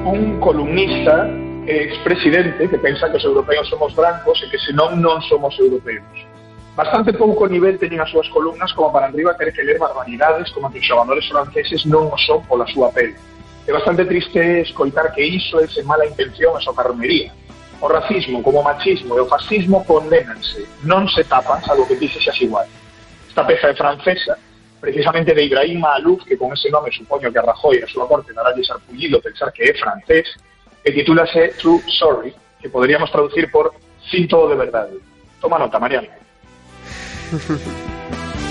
un columnista expresidente que pensa que os europeos somos brancos e que senón non somos europeos. Bastante pouco nivel teñen as súas columnas como para arriba ter que ler barbaridades como que os xogadores franceses non o son pola súa pele. É bastante triste escoitar que iso é sen mala intención e socarronería. O racismo, como o machismo e o fascismo condenanse, non se tapan, salvo que ti sexas igual. Esta peza é francesa, precisamente de Ibrahim Maalouf, que con ese nome supoño que a Rajoy e a súa corte dará sarpullido pensar que é francés, e titúlase True Sorry, que poderíamos traducir por Sin todo de verdade. Toma nota, Mariano.